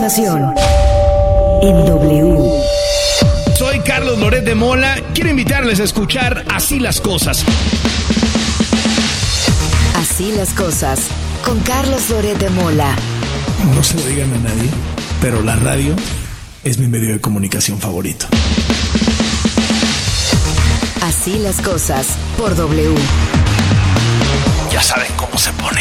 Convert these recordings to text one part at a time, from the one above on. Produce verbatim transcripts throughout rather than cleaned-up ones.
información en W. Soy Carlos Loret de Mola. Quiero invitarles a escuchar Así las Cosas. Así las Cosas, con Carlos Loret de Mola. No se lo digan a nadie, pero la radio es mi medio de comunicación favorito. Así las Cosas, por W. Ya saben cómo se pone.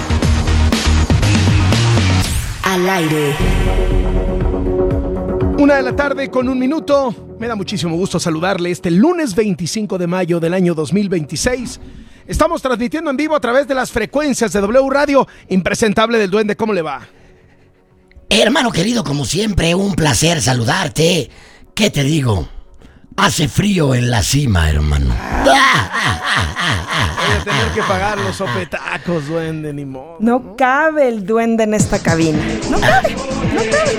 Al aire. Una de la tarde con un minuto. Me da muchísimo gusto saludarle este lunes veinticinco de mayo del año dos mil veintiséis. Estamos transmitiendo en vivo a través de las frecuencias de W Radio. Impresentable del Duende, ¿cómo le va? Hermano querido, como siempre, un placer saludarte. ¿Qué te digo? Hace frío en la cima, hermano. Voy a tener que pagar los sopetacos, Duende, ni modo. No cabe el Duende en esta cabina. No cabe, no cabe.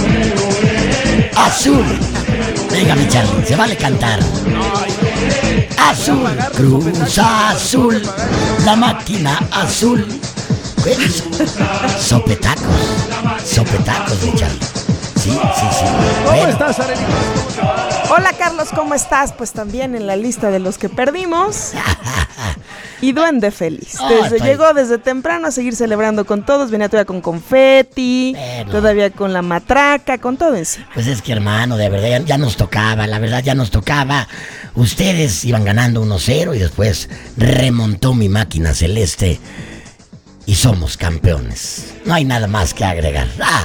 Azul. Venga, mi Charlie, se vale cantar. Azul, Cruz Azul, la máquina azul. Sopetacos, sopetacos, mi Charlie. Sí, sí, sí. ¿Cómo Bueno. estás, Arely? ¿Cómo te va? Hola Carlos, ¿cómo estás? Pues también en la lista de los que perdimos. Y Duende feliz. Oh, Desde, estoy... Llegó desde temprano a seguir celebrando con todos. Venía todavía con confeti, Bueno. todavía con la matraca, con todo encima. Pues es que, hermano, de verdad ya, ya nos tocaba, la verdad ya nos tocaba. Ustedes iban ganando uno cero y después remontó mi máquina celeste y somos campeones. No hay nada más que agregar.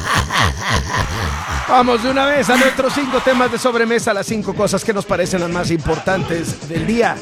Vamos de una vez a nuestros cinco temas de sobremesa, las cinco cosas que nos parecen las más importantes del día.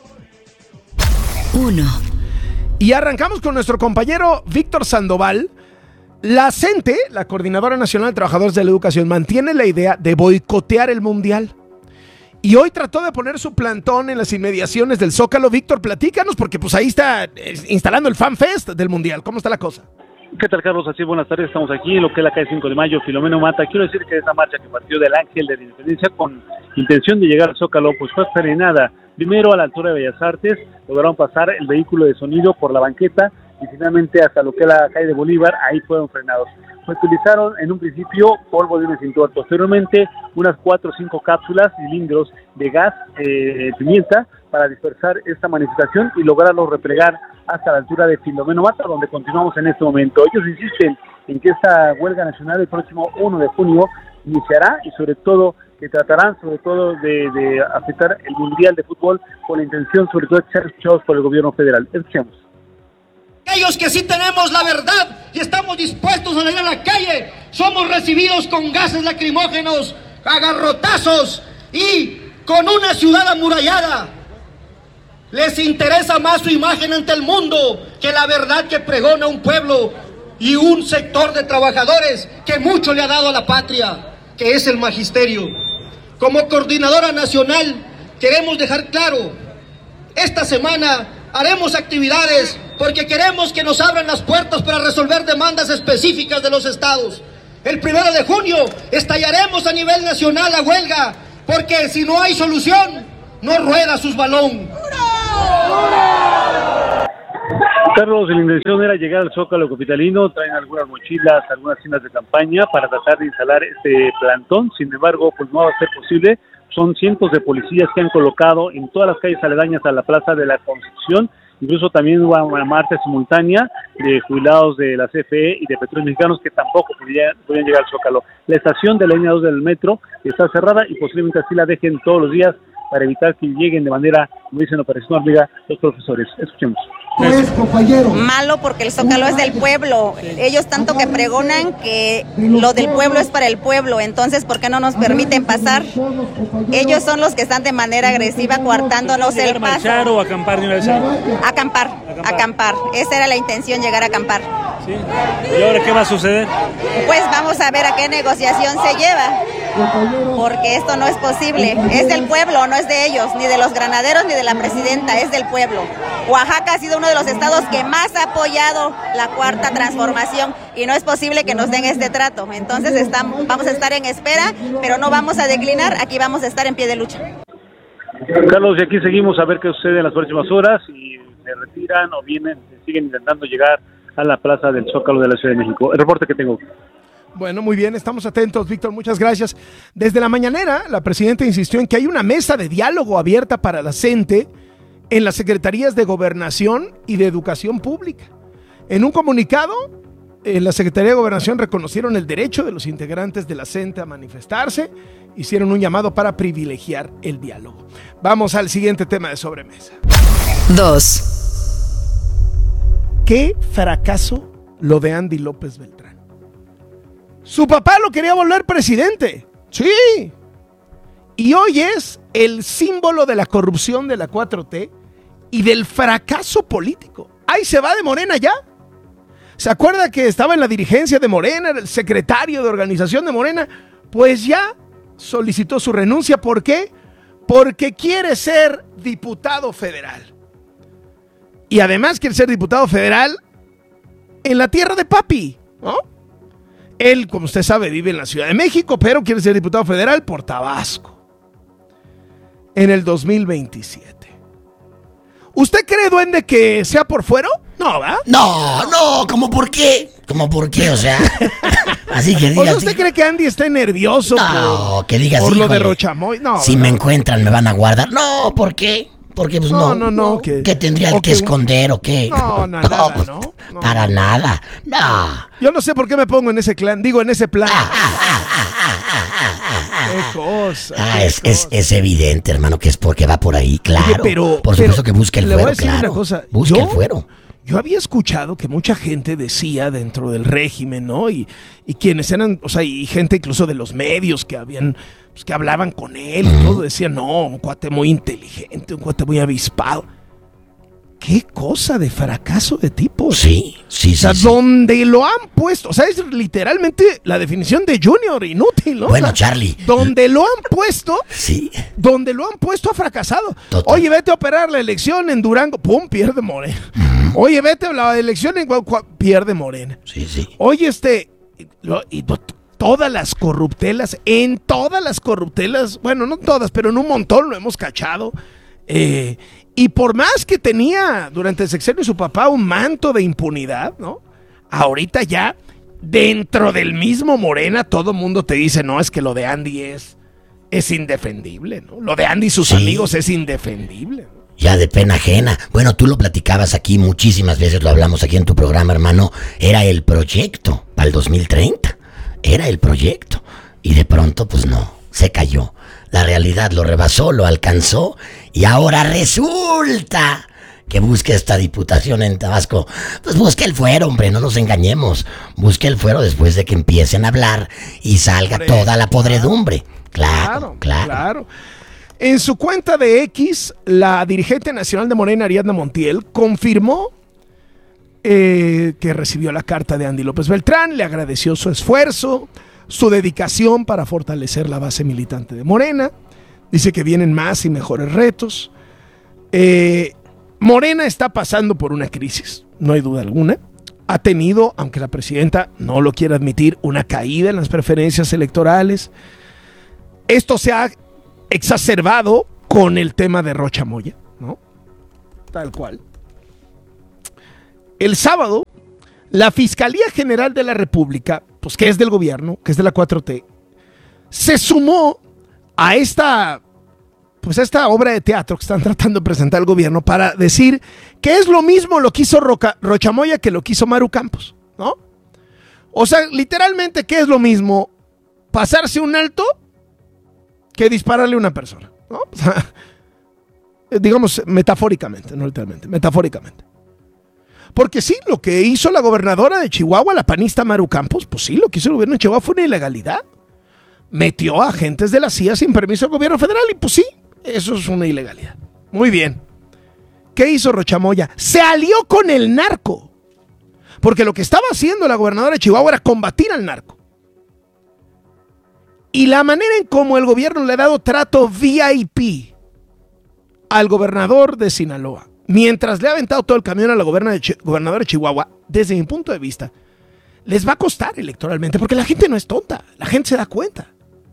Uno. Y arrancamos con nuestro compañero Víctor Sandoval. La CENTE, la Coordinadora Nacional de Trabajadores de la Educación, mantiene la idea de boicotear el Mundial. Y hoy trató de poner su plantón en las inmediaciones del Zócalo. Víctor, platícanos, porque pues ahí está eh, instalando el Fan Fest del Mundial. ¿Cómo está la cosa? ¿Qué tal, Carlos? Así, buenas tardes. Estamos aquí en lo que es la calle cinco de mayo, Filomeno Mata. Quiero decir que esa marcha que partió del Ángel de la Independencia con intención de llegar al Zócalo, pues fue frenada. Primero a la altura de Bellas Artes, lograron pasar el vehículo de sonido por la banqueta y finalmente hasta lo que es la calle de Bolívar, ahí fueron frenados. Se utilizaron en un principio polvo de un extintor, posteriormente unas cuatro o cinco cápsulas, cilindros de gas, eh, pimienta, para dispersar esta manifestación y lograrlo replegar hasta la altura de Filomeno Mata, donde continuamos en este momento. Ellos insisten en que esta huelga nacional el próximo primero de junio iniciará y sobre todo que tratarán sobre todo de, de afectar el Mundial de Fútbol con la intención sobre todo de ser escuchados por el gobierno federal. Escuchemos. Aquellos que sí tenemos la verdad y estamos dispuestos a salir a la calle, somos recibidos con gases lacrimógenos, a garrotazos y con una ciudad amurallada. Les interesa más su imagen ante el mundo que la verdad que pregona un pueblo y un sector de trabajadores que mucho le ha dado a la patria, que es el magisterio. Como coordinadora nacional queremos dejar claro, esta semana haremos actividades porque queremos que nos abran las puertas para resolver demandas específicas de los estados. El primero de junio estallaremos a nivel nacional la huelga, porque si no hay solución, no rueda sus balón. Carlos, la intención era llegar al Zócalo capitalino, traen algunas mochilas, algunas tiendas de campaña para tratar de instalar este plantón, sin embargo, pues no va a ser posible. Son cientos de policías que han colocado en todas las calles aledañas a la Plaza de la Constitución. Incluso también hubo una marcha simultánea de jubilados de la C F E y de Petróleos Mexicanos que tampoco podían, podían llegar al Zócalo. La estación de la línea dos del metro está cerrada y posiblemente así la dejen todos los días para evitar que lleguen de manera, como dicen Operación Hormiga, los profesores. Escuchemos. Es, compañero. Malo porque el Zócalo es del pueblo. Ellos tanto que pregonan que lo del pueblo es para el pueblo. Entonces, ¿por qué no nos permiten pasar? Ellos son los que están de manera agresiva coartándonos el paso. ¿Marchar o acampar de una vez ahí? Acampar, acampar. Esa era la intención, llegar a acampar. ¿Sí? ¿Y ahora qué va a suceder? Pues vamos a ver a qué negociación se lleva. Porque esto no es posible. Es del pueblo, no es de ellos, ni de los granaderos, ni de la presidenta, es del pueblo. Oaxaca ha sido uno de los estados que más ha apoyado la cuarta transformación y no es posible que nos den este trato. Entonces estamos, vamos a estar en espera, pero no vamos a declinar, aquí vamos a estar en pie de lucha. Carlos, y aquí seguimos a ver qué sucede en las próximas horas, y se retiran o vienen, siguen intentando llegar a la plaza del Zócalo de la Ciudad de México. El reporte que tengo. Bueno, muy bien, estamos atentos, Víctor, muchas gracias. Desde la mañanera, la presidenta insistió en que hay una mesa de diálogo abierta para la CENTE en las secretarías de Gobernación y de Educación Pública. En un comunicado, en la Secretaría de Gobernación reconocieron el derecho de los integrantes de la CENTE a manifestarse, hicieron un llamado para privilegiar el diálogo. Vamos al siguiente tema de sobremesa. dos. ¿Qué fracaso lo de Andy López Beltrán? Su papá lo quería volver presidente. Sí. Y hoy es el símbolo de la corrupción de la cuatro T y del fracaso político. Ahí se va de Morena ya. ¿Se acuerda que estaba en la dirigencia de Morena, era el secretario de organización de Morena? Pues ya solicitó su renuncia. ¿Por qué? Porque quiere ser diputado federal. Y además quiere ser diputado federal en la tierra de papi, ¿no? Él, como usted sabe, vive en la Ciudad de México, pero quiere ser diputado federal por Tabasco en el dos mil veintisiete. ¿Usted cree, duende, que sea por fuero? No, ¿verdad? No, no, ¿cómo por qué? ¿Cómo por qué? O sea, así que diga. ¿O sea, usted cree que Andy está nervioso no, por, que diga por así, lo de híjole, Rochamoy? No, si ¿verdad? me encuentran, me van a guardar. No, ¿por qué? Porque pues No, no, no, no, que- ¿qué tendría o que que- esconder o qué? No, no, nada, pues, ¿no? No. Para nada, no. Yo no sé por qué me pongo en ese clan, digo en ese plan. Qué cosa. Ah, qué es, es, cosa. es evidente, hermano, que es porque va por ahí, claro. Oye, pero- por pero supuesto que busque el le voy a fuero, decir una claro. cosa, Busque yo- el fuero. Yo había escuchado que mucha gente decía dentro del régimen, ¿no? Y, y quienes eran, o sea, y gente incluso de los medios que habían, pues, que hablaban con él y todo, decían, no, un cuate muy inteligente, un cuate muy avispado. Qué cosa de fracaso de tipo. Sí, sí, O sea, sí, sí. donde lo han puesto, o sea, es literalmente la definición de Junior, inútil, ¿no? Bueno, O sea, Charlie. donde lo han puesto, Sí. donde lo han puesto ha fracasado. Total. Oye, vete a operar la elección en Durango, pum, pierde Morena. Oye, vete a la elección en Guadalajara, pierde Morena. Sí, sí. Oye, este, lo- y to- todas las corruptelas, en todas las corruptelas, bueno, no todas, pero en un montón lo hemos cachado. Eh, y por más que tenía durante el sexenio de su papá un manto de impunidad, ¿no? Ahorita ya, dentro del mismo Morena, todo mundo te dice, no, es que lo de Andy es, es indefendible, ¿no? Lo de Andy y sus Sí. amigos es indefendible, ¿no? Ya de pena ajena. Bueno, tú lo platicabas aquí muchísimas veces, lo hablamos aquí en tu programa, hermano. Era el proyecto para el dos mil treinta. Era el proyecto. Y de pronto, pues no, se cayó. La realidad lo rebasó, lo alcanzó. Y ahora resulta que busque esta diputación en Tabasco. Pues busque el fuero, hombre, no nos engañemos. Busque el fuero después de que empiecen a hablar y salga Hombre, toda la podredumbre. Claro, claro. claro. En su cuenta de X, la dirigente nacional de Morena, Ariadna Montiel, confirmó eh, que recibió la carta de Andy López Beltrán, le agradeció su esfuerzo, su dedicación para fortalecer la base militante de Morena. Dice que vienen más y mejores retos. Eh, Morena está pasando por una crisis, no hay duda alguna. Ha tenido, aunque la presidenta no lo quiera admitir, una caída en las preferencias electorales. Esto se ha exacerbado con el tema de Rocha Moya, ¿no? Tal cual. El sábado, la Fiscalía General de la República, pues que es del gobierno, que es de la cuatro T, se sumó a esta, pues a esta obra de teatro que están tratando de presentar el gobierno para decir que es lo mismo lo que hizo Roca, Rocha Moya que lo que hizo Maru Campos, ¿no? O sea, literalmente, ¿qué es lo mismo? Pasarse un alto que dispararle a una persona, ¿no? O sea, digamos metafóricamente, no literalmente, metafóricamente. Porque sí, lo que hizo la gobernadora de Chihuahua, la panista Maru Campos, pues sí, lo que hizo el gobierno de Chihuahua fue una ilegalidad. Metió a agentes de la C I A sin permiso del gobierno federal y pues sí, eso es una ilegalidad. Muy bien. ¿Qué hizo Rocha Moya? Se alió con el narco. Porque lo que estaba haciendo la gobernadora de Chihuahua era combatir al narco. Y la manera en cómo el gobierno le ha dado trato V I P al gobernador de Sinaloa, mientras le ha aventado todo el camión a la gobernadora de, gobernadora de Chihuahua, desde mi punto de vista, les va a costar electoralmente, porque la gente no es tonta, la gente se da cuenta.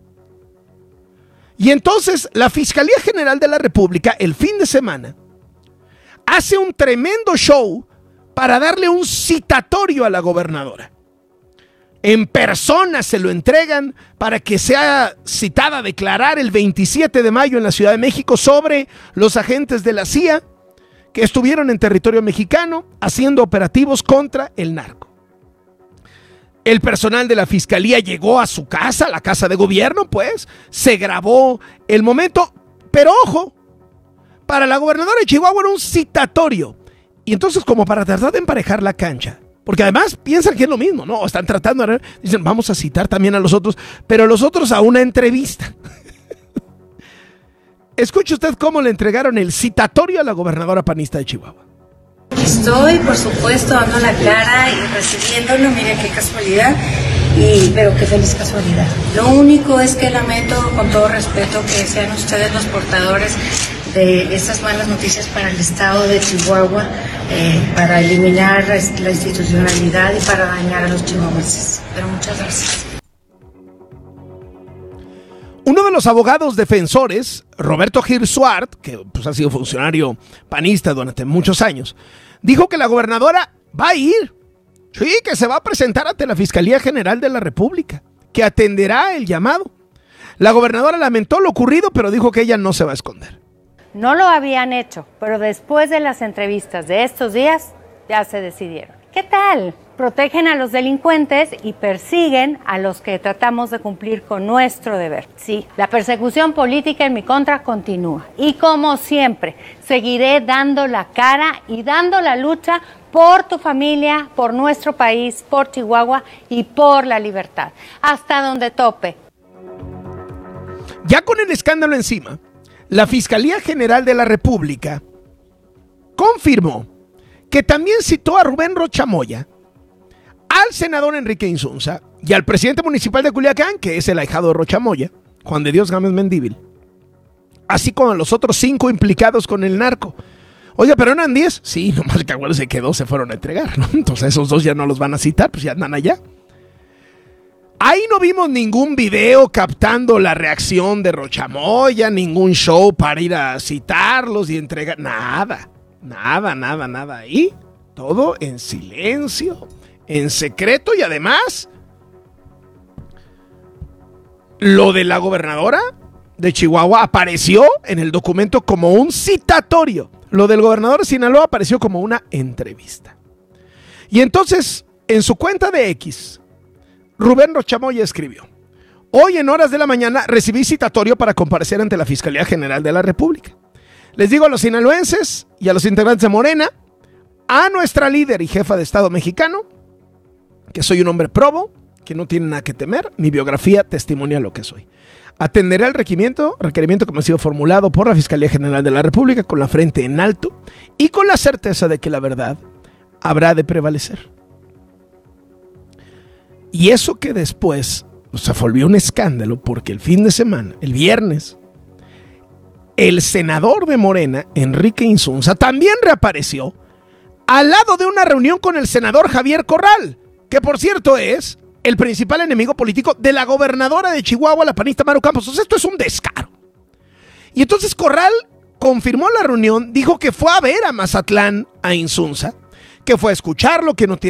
Y entonces la Fiscalía General de la República, el fin de semana, hace un tremendo show para darle un citatorio a la gobernadora. En persona se lo entregan para que sea citada a declarar el veintisiete de mayo en la Ciudad de México sobre los agentes de la C I A que estuvieron en territorio mexicano haciendo operativos contra el narco. El personal de la fiscalía llegó a su casa, la casa de gobierno, pues, se grabó el momento, pero ojo, para la gobernadora de Chihuahua era un citatorio. Y entonces, como para tratar de emparejar la cancha, porque además piensan que es lo mismo, ¿no? Están tratando de... Dicen, vamos a citar también a los otros, pero los otros a una entrevista. Escuche usted cómo le entregaron el citatorio a la gobernadora panista de Chihuahua. Estoy, por supuesto, dando la cara y recibiéndolo, mire qué casualidad, y, pero qué feliz casualidad. Lo único es que lamento, con todo respeto, que sean ustedes los portadores de estas malas noticias para el estado de Chihuahua, eh, para eliminar la institucionalidad y para dañar a los chihuahuenses. Pero muchas gracias. Uno de los abogados defensores, Roberto Gil Suart, que pues, ha sido funcionario panista durante muchos años, dijo que la gobernadora va a ir, sí, que se va a presentar ante la Fiscalía General de la República, que atenderá el llamado. La gobernadora lamentó lo ocurrido, pero dijo que ella no se va a esconder. No lo habían hecho, pero después de las entrevistas de estos días, ya se decidieron. ¿Qué tal? Protegen a los delincuentes y persiguen a los que tratamos de cumplir con nuestro deber. Sí, la persecución política en mi contra continúa. Y como siempre, seguiré dando la cara y dando la lucha por tu familia, por nuestro país, por Chihuahua y por la libertad. Hasta donde tope. Ya con el escándalo encima, la Fiscalía General de la República confirmó que también citó a Rubén Rocha Moya, al senador Enrique Insunza y al presidente municipal de Culiacán, que es el ahijado de Rocha Moya, Juan de Dios Gámez Mendívil, así como a los otros cinco implicados con el narco. Oye, pero eran diez. Sí, nomás que acuérdense que dos se fueron a entregar, ¿no? Entonces esos dos ya no los van a citar, pues ya andan allá. Ahí no vimos ningún video captando la reacción de Rocha Moya, ningún show para ir a citarlos y entregar. Nada, nada, nada, nada. Ahí todo en silencio, en secreto, y además lo de la gobernadora de Chihuahua apareció en el documento como un citatorio. Lo del gobernador de Sinaloa apareció como una entrevista. Y entonces, en su cuenta de X, Rubén Rocha Moya escribió: hoy en horas de la mañana recibí citatorio para comparecer ante la Fiscalía General de la República. Les digo a los sinaloenses y a los integrantes de Morena, a nuestra líder y jefa de Estado mexicano, que soy un hombre probo, que no tiene nada que temer, mi biografía testimonia lo que soy. Atenderé el requerimiento, requerimiento que me ha sido formulado por la Fiscalía General de la República con la frente en alto y con la certeza de que la verdad habrá de prevalecer. Y eso que después o sea, volvió un escándalo porque el fin de semana, el viernes, el senador de Morena, Enrique Insunza, también reapareció al lado de una reunión con el senador Javier Corral, que por cierto es el principal enemigo político de la gobernadora de Chihuahua, la panista Maru Campos. O sea, esto es un descaro. Y entonces Corral confirmó la reunión, dijo que fue a ver a Mazatlán a Insunza, que fue a escucharlo, que no tiene